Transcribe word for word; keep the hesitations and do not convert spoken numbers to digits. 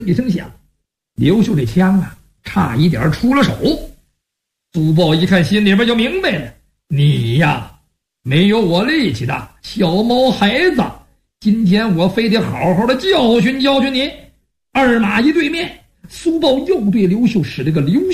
一声响，刘秀这枪啊差一点出了手。苏豹一看，心里边就明白了，你呀没有我力气大，小毛孩子，今天我非得好好的教训教训你。二马一对面，苏豹又对刘秀使了个流